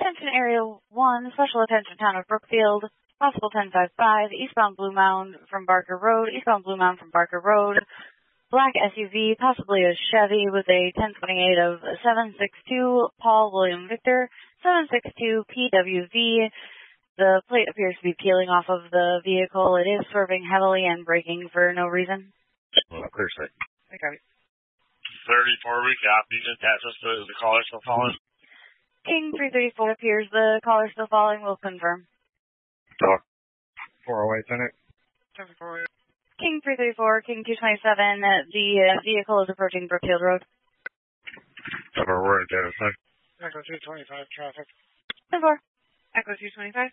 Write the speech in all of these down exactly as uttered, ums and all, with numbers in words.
Attention Area one, special attention Town of Brookfield, possible ten five five, eastbound Blue Mound from Barker Road, eastbound Blue Mound from Barker Road, black S U V, possibly a Chevy with a ten twenty-eight of seven six two, Paul William Victor, seven six two P W V. The plate appears to be peeling off of the vehicle. It is swerving heavily and braking for no reason. Well, clear sight. Okay. thirty-four, we got these attachments to the caller still falling. King three thirty-four appears the caller still falling. We'll confirm. Talk. four oh eight, in it. King three thirty-four, King two twenty-seven, the uh, vehicle is approaching Brookfield Road. Cover, we're at data side. Echo two twenty-five, traffic. ten four. Echo two twenty-five.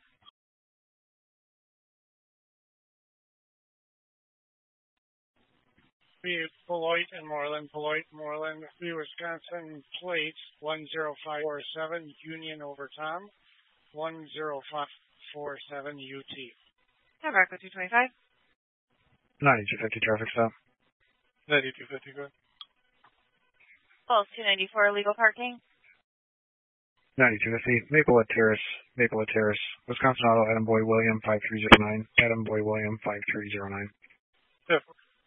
Be Beloit and Moreland, Beloit, Moreland, the Wisconsin plate one zero five four seven, Union over Tom, one zero five four seven U T. Have Echo two twenty-five. ninety-two fifty traffic stop. ninety-two fifty, good. Pulse two ninety-four, legal parking. ninety-two fifty, Maplewood Terrace, Maplewood Terrace, Wisconsin Auto, Adam Boy William five three zero nine, Adam Boy William five three zero nine. Yeah.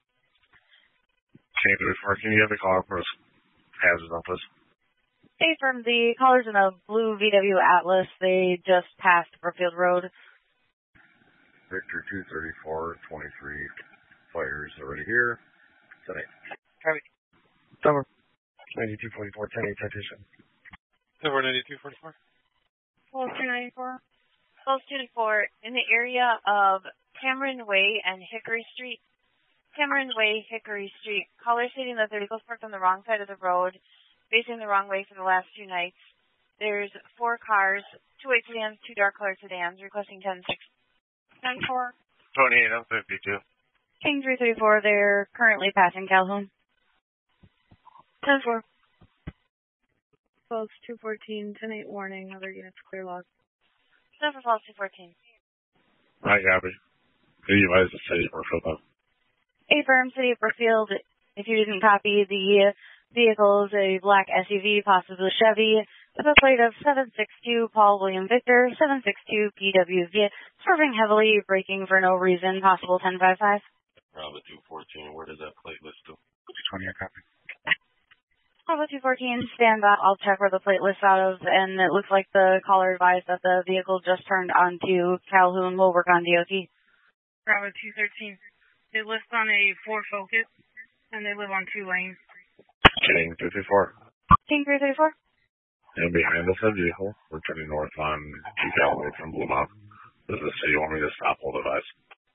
King thirty-four, can you have the caller for us? Hazards on this. Hey, from the callers in the blue V W Atlas, they just passed Brookfield Road. Victor two thirty-four, twenty-three, fires already here. Tonight. Copy. Summer. ninety-two forty-four, ten eight citation. Number ninety-two forty-four. Pulse two ninety-four. Pulse two ninety-four, in the area of Cameron Way and Hickory Street. Cameron Way, Hickory Street. Caller stating that the vehicle's parked on the wrong side of the road, facing the wrong way for the last few nights. There's four cars, two white sedans, two dark colored sedans, requesting ten six. ten four. twenty-eight, I'm fifty-two. King three thirty-four, they're currently passing Calhoun. ten four. Pulse two fourteen, ten eight warning, other units clear log. ten for Pulse two fourteen. Hi, Gabby. Can you advise the city for Philip? Affirm, City of Brookfield. If you didn't copy, the vehicle is a black S U V, possibly Chevy, with a plate of seven six two Paul William Victor, seven six two P W V, swerving heavily, braking for no reason, possible ten five five. Bravo two fourteen, where does that plate list to? twenty, I copy. Bravo two fourteen, stand by. I'll check where the plate lists out of, and it looks like the caller advised that the vehicle just turned onto Calhoun. We'll work on D O T. Bravo two thirteen. They list on a Ford Focus, and they live on two lanes. King three thirty-four. King three thirty-four. And behind us, a vehicle. We're turning north on Decal Road from Blue Mountain. Does the city want me to stop? Hold advise.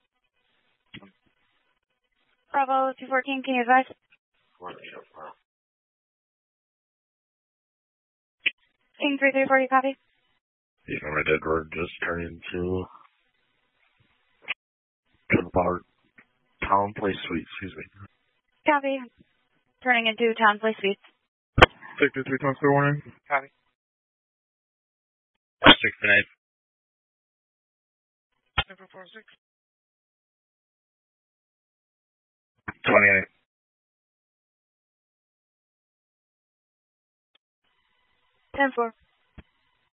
Bravo two fourteen, can you advise? King three thirty-four, you copy? Even I did, we're just turning to about Town Place Suite, excuse me. Copy. Turning into Town Place Suites. Victor three twenty-three warning. Copy. sixty-nine. Number four six. twenty-eight. ten four.